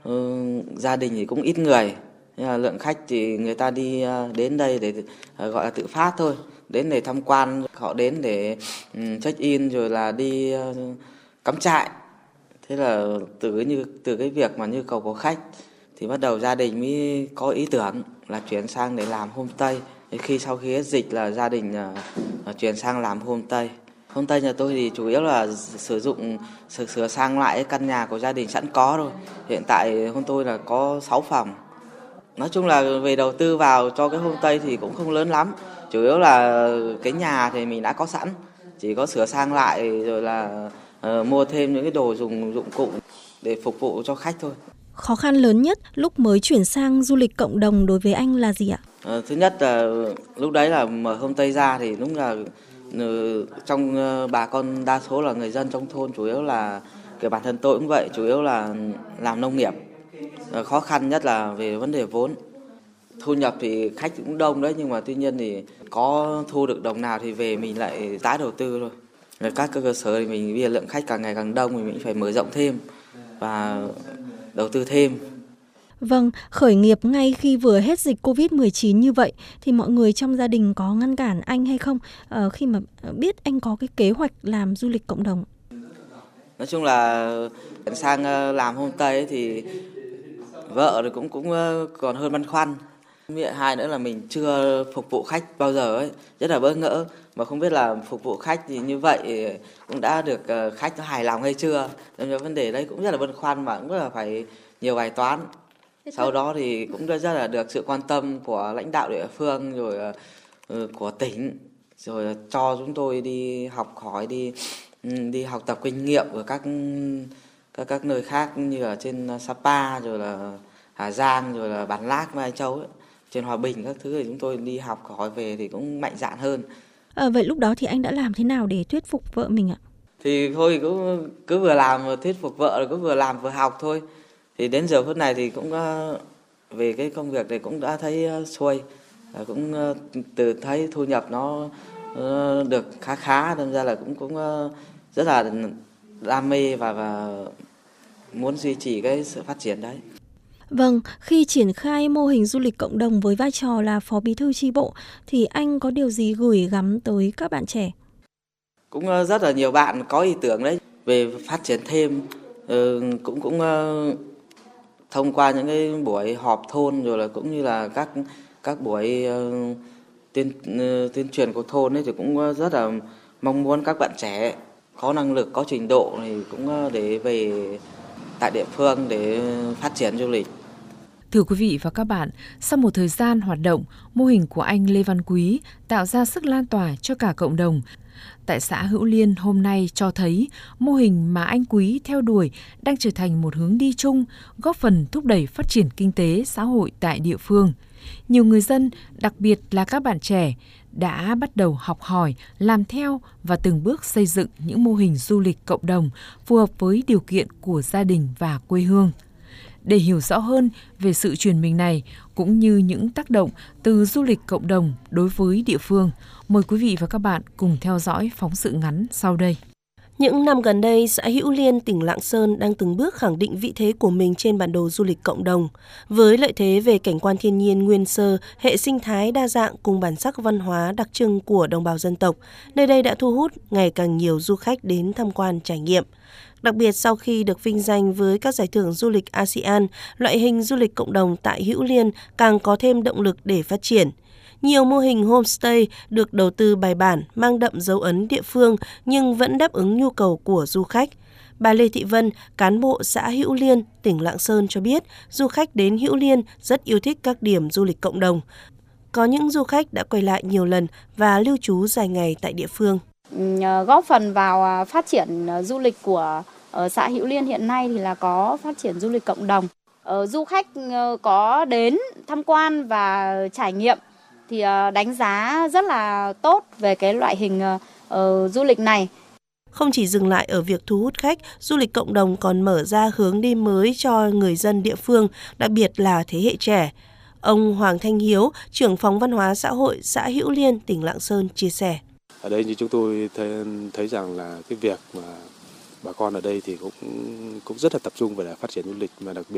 gia đình thì cũng ít người. Nhưng mà lượng khách thì người ta đi đến đây để gọi là tự phát thôi, đến để tham quan, họ đến để check in rồi là đi cắm trại. Thế là từ cái việc mà nhu cầu của khách thì bắt đầu gia đình mới có ý tưởng là chuyển sang để làm homestay. Sau khi hết dịch là gia đình chuyển sang làm homestay. Homestay nhà tôi thì chủ yếu là sử dụng sửa sang lại căn nhà của gia đình sẵn có thôi. Hiện tại hôm tôi là có 6 phòng. Nói chung là về đầu tư vào cho cái homestay thì cũng không lớn lắm. Chủ yếu là cái nhà thì mình đã có sẵn, chỉ có sửa sang lại rồi là mua thêm những cái đồ dụng cụ để phục vụ cho khách thôi. Khó khăn lớn nhất lúc mới chuyển sang du lịch cộng đồng đối với anh là gì ạ? Thứ nhất là lúc đấy là mở homestay ra thì đúng là trong bà con đa số là người dân trong thôn, chủ yếu là kiểu bản thân tôi cũng vậy, chủ yếu là làm nông nghiệp. Khó khăn nhất là về vấn đề vốn. Thu nhập thì khách cũng đông đấy, nhưng mà tuy nhiên thì có thu được đồng nào thì về mình lại tái đầu tư thôi. Các cơ sở thì mình bây giờ lượng khách càng ngày càng đông, mình phải mở rộng thêm và đầu tư thêm. Vâng, khởi nghiệp ngay khi vừa hết dịch Covid-19 như vậy thì mọi người trong gia đình có ngăn cản anh hay không khi mà biết anh có cái kế hoạch làm du lịch cộng đồng? Nói chung là sang làm homestay thì vợ thì cũng còn hơn băn khoăn. Hai nữa là mình chưa phục vụ khách bao giờ ấy, rất là bỡ ngỡ mà không biết là phục vụ khách thì như vậy cũng đã được khách nó hài lòng hay chưa. Nên vấn đề đấy cũng rất là băn khoăn và cũng rất là phải nhiều bài toán. Sau đó thì cũng rất là được sự quan tâm của lãnh đạo địa phương rồi của tỉnh, rồi cho chúng tôi đi học hỏi, đi học tập kinh nghiệm ở các nơi khác như ở trên Sapa rồi là Hà Giang rồi là Bản Lác, Mai Châu ấy. Trên Hòa Bình các thứ thì chúng tôi đi học hỏi về thì cũng mạnh dạn hơn. Vậy lúc đó thì anh đã làm thế nào để thuyết phục vợ mình ạ? Thì thôi cứ vừa làm vừa thuyết phục vợ, rồi cứ vừa làm vừa học thôi. Thì đến giờ phút này thì cũng về cái công việc này cũng đã thấy xuôi, cũng từ thấy thu nhập nó được khá, đâm ra là cũng rất là đam mê và muốn duy trì cái sự phát triển đấy. Vâng, khi triển khai mô hình du lịch cộng đồng với vai trò là phó bí thư chi bộ thì anh có điều gì gửi gắm tới các bạn trẻ? Cũng rất là nhiều bạn có ý tưởng đấy về phát triển thêm, cũng thông qua những cái buổi họp thôn rồi là cũng như là các buổi tuyên truyền của thôn ấy thì cũng rất là mong muốn các bạn trẻ có năng lực, có trình độ thì cũng để về tại địa phương để phát triển du lịch. Thưa quý vị và các bạn, sau một thời gian hoạt động, mô hình của anh Lê Văn Quý tạo ra sức lan tỏa cho cả cộng đồng. Tại xã Hữu Liên hôm nay cho thấy mô hình mà anh Quý theo đuổi đang trở thành một hướng đi chung, góp phần thúc đẩy phát triển kinh tế, xã hội tại địa phương. Nhiều người dân, đặc biệt là các bạn trẻ, đã bắt đầu học hỏi, làm theo và từng bước xây dựng những mô hình du lịch cộng đồng phù hợp với điều kiện của gia đình và quê hương. Để hiểu rõ hơn về sự chuyển mình này cũng như những tác động từ du lịch cộng đồng đối với địa phương, mời quý vị và các bạn cùng theo dõi phóng sự ngắn sau đây. Những năm gần đây, xã Hữu Liên, tỉnh Lạng Sơn đang từng bước khẳng định vị thế của mình trên bản đồ du lịch cộng đồng. Với lợi thế về cảnh quan thiên nhiên nguyên sơ, hệ sinh thái đa dạng cùng bản sắc văn hóa đặc trưng của đồng bào dân tộc, nơi đây đã thu hút ngày càng nhiều du khách đến tham quan trải nghiệm. Đặc biệt sau khi được vinh danh với các giải thưởng du lịch ASEAN, loại hình du lịch cộng đồng tại Hữu Liên càng có thêm động lực để phát triển. Nhiều mô hình homestay được đầu tư bài bản, mang đậm dấu ấn địa phương nhưng vẫn đáp ứng nhu cầu của du khách. Bà Lê Thị Vân, cán bộ xã Hữu Liên, tỉnh Lạng Sơn cho biết, du khách đến Hữu Liên rất yêu thích các điểm du lịch cộng đồng. Có những du khách đã quay lại nhiều lần và lưu trú dài ngày tại địa phương. Góp phần vào phát triển du lịch của xã Hữu Liên hiện nay thì là có phát triển du lịch cộng đồng. Du khách có đến tham quan và trải nghiệm thì đánh giá rất là tốt về cái loại hình du lịch này. Không chỉ dừng lại ở việc thu hút khách, du lịch cộng đồng còn mở ra hướng đi mới cho người dân địa phương, đặc biệt là thế hệ trẻ. Ông Hoàng Thanh Hiếu, trưởng phòng văn hóa xã hội xã Hữu Liên, tỉnh Lạng Sơn chia sẻ. Ở đây như chúng tôi thấy rằng là cái việc mà bà con ở đây thì cũng rất là tập trung về phát triển du lịch, mà đặc biệt